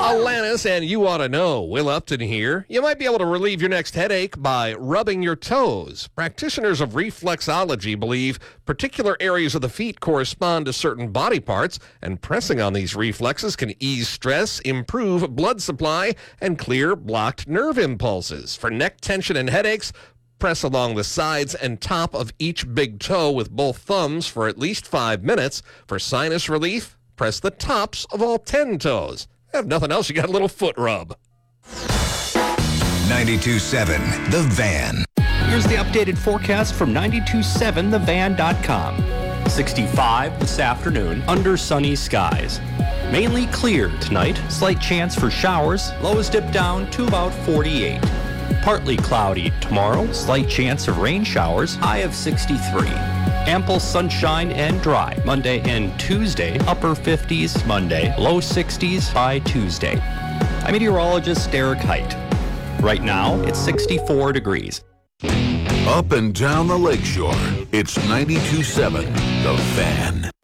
Alanis and You Ought to Know. Will Upton here. You might be able to relieve your next headache by rubbing your toes. Practitioners of reflexology believe particular areas of the feet correspond to certain body parts, and pressing on these reflexes can ease stress, improve blood supply, and clear blocked nerve impulses. For neck tension and headaches, press along the sides and top of each big toe with both thumbs for at least 5 minutes. For sinus relief, press the tops of all 10 toes. If nothing else, you got a little foot rub. 92.7 The Van. Here's the updated forecast from 927thevan.com. 65 this afternoon, under sunny skies. Mainly clear tonight, slight chance for showers. Lows dip down to about 48. Partly cloudy tomorrow, slight chance of rain showers, high of 63. Ample sunshine and dry Monday and Tuesday, upper 50s Monday, low 60s by Tuesday. I'm meteorologist Derek Height. Right now, it's 64 degrees. Up and down the lakeshore, it's 92.7 The Fan.